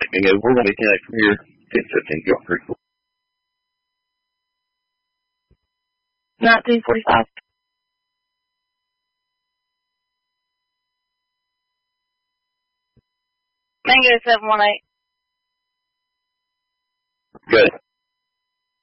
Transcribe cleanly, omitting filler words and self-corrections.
We're going to be connected from here 10:15. Go pretty cool. 1945. Mango 718. Good.